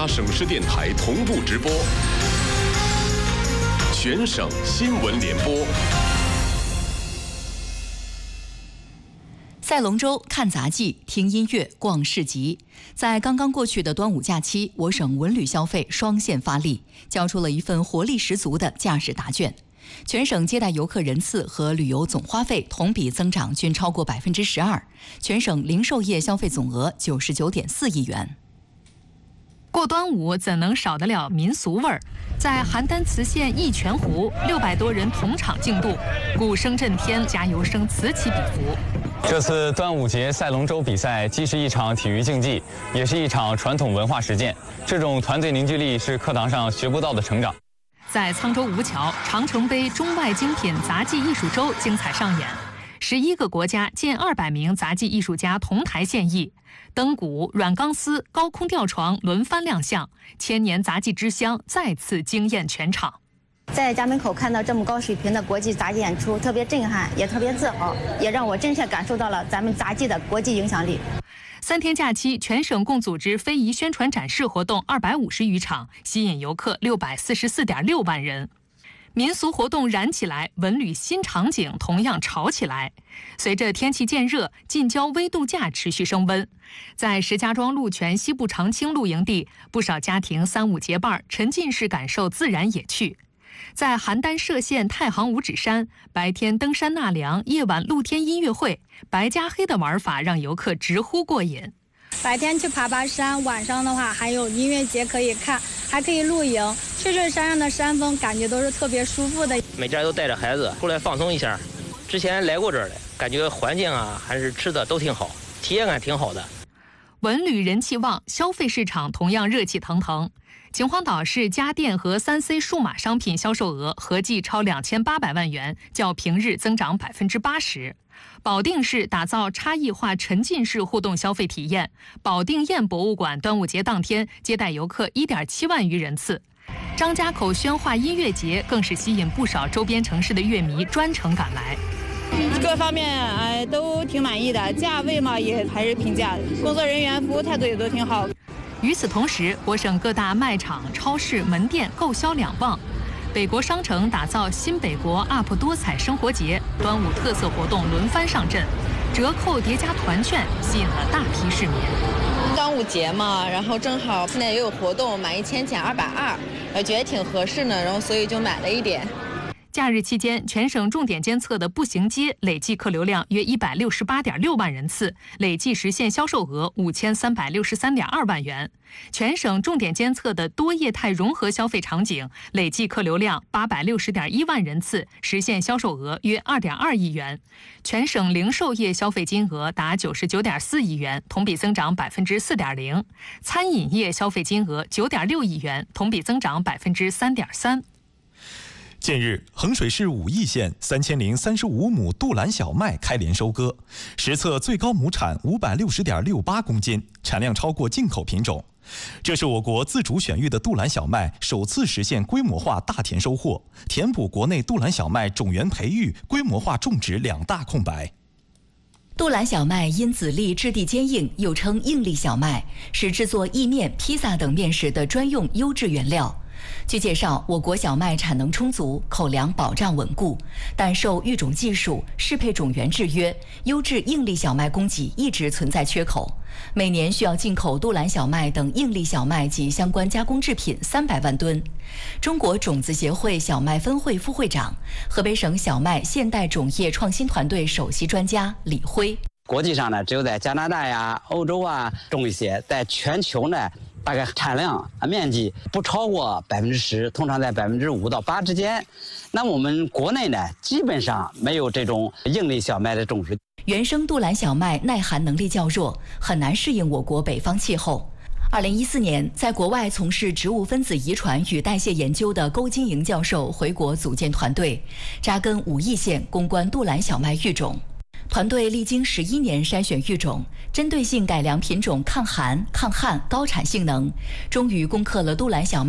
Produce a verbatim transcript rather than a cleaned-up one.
家省市电台同步直播，全省新闻联播。 赛龙舟、看杂技、听音乐、逛市集。在刚刚过去的端午假期，我省文旅消费双线发力，交出了一份活力十足的假日答卷。全省接待游客人次和旅游总花费同比增长均超过百分之十二，全省零售业消费总额九十九点四亿元。 过端午怎能少得了民俗味儿？在邯郸磁县义泉湖，六百多人同场竞渡，鼓声震天，加油声此起彼伏。 这次端午节赛龙舟比赛既是一场体育竞技，也是一场传统文化实践。这种团队凝聚力是课堂上学不到的成长。 在沧州吴桥，长城杯中外精品杂技艺术周精彩上演，十一个国家近二百名杂技艺术家同台献艺，灯鼓、软钢丝、高空吊床轮番亮相，千年杂技之乡再次惊艳全场。 在家门口看到这么高水平的国际杂技演出，特别震撼，也特别自豪，也让我真切感受到了咱们杂技的国际影响力。 三天假期，全省共组织非遗宣传展示活动二百五十余场，吸引游客六百四十四点六万人。民俗活动燃起来，文旅新场景同样炒起来。随着天气渐热，近郊微度假持续升温。在石家庄鹿泉西部长青露营地，不少家庭三五结伴，沉浸式感受自然野趣。在邯郸歙县太行五指山，白天登山纳凉，夜晚露天音乐会，白加黑的玩法让游客直呼过瘾。 白天去爬爬山，晚上的话还有音乐节可以看，还可以露营，吹吹山上的山风，感觉都是特别舒服的。 每家都带着孩子出来放松一下。之前来过这儿的，感觉环境啊还是吃的都挺好，体验感挺好的。 文旅人气旺，消费市场同样热气腾腾。秦皇岛市家电和三 C 数码商品销售额合计超两千八百万元，较平日增长百分之八十。保定市打造差异化沉浸式互动消费体验，保定雁博物馆端午节当天接待游客一点七万余人次。张家口宣化音乐节更是吸引不少周边城市的乐迷专程赶来。 各方面哎都挺满意的，价位嘛也还是平价，工作人员服务态度也都挺好。 与此同时，我省各大卖场、超市、门店购销两旺。北国商城打造新北国 U P 多彩生活节，端午特色活动轮番上阵，折扣叠加团券吸引了大批市民。 端午节嘛，然后正好现在也有活动，买一千减二百二，我觉得挺合适的，然后所以就买了一点。 假日期间，全省重点监测的步行街累计客流量约一百六十八点六万人次，累计实现销售额五千三百六十三点二万元。全省重点监测的多业态融合消费场景累计客流量八百六十点一万人次，实现销售额约二点二亿元。全省零售业消费金额达九十九点四亿元，同比增长百分之四点零。餐饮业消费金额九点六亿元，同比增长百分之三点三。 近日，衡水市武义县三千零三十五亩杜兰小麦开镰收割，实测最高亩产五百六十点六八公斤，产量超过进口品种。这是我国自主选育的杜兰小麦首次实现规模化大田收获，填补国内杜兰小麦种源培育、规模化种植两大空白。 杜兰小麦因籽粒质地坚硬，又称硬粒小麦，是制作意面、披萨等面食的专用优质原料。据介绍，我国小麦产能充足，口粮保障稳固，但受育种技术、适配种源制约，优质硬粒小麦供给一直存在缺口。每年需要进口杜兰小麦等硬粒小麦及相关加工制品三百万吨。中国种子协会小麦分会副会长、河北省小麦现代种业创新团队首席专家李辉。 国际上呢，只有在加拿大呀、欧洲啊种一些，在全球呢，大概产量啊面积不超过百分之十，通常在百分之五到八之间。那我们国内呢，基本上没有这种硬粒小麦的种植。 原生杜兰小麦耐寒能力较弱，很难适应我国北方气候。二零一四年，在国外从事植物分子遗传与代谢研究的勾金营教授回国组建团队，扎根武义县攻关杜兰小麦育种。团队历经十一年筛选育种，针对性改良品种抗寒、抗旱、高产性能，终于攻克了杜兰小麦